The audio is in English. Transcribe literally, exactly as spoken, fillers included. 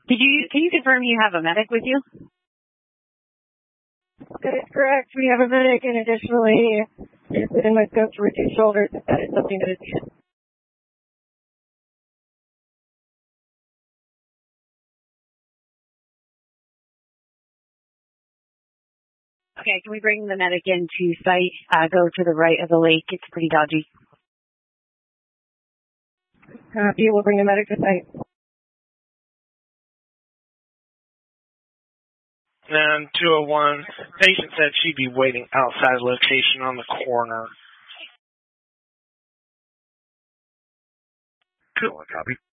Did you, can you confirm you have a medic with you? That is correct. We have a medic, and additionally, it's within my scope to reduce shoulders if that is something that is needed. Okay, can we bring the medic into site? Uh, go to the right of the lake. It's pretty dodgy. Copy. We'll bring the medic to site. And two oh one, patient said she'd be waiting outside the location on the corner. Cool, copy.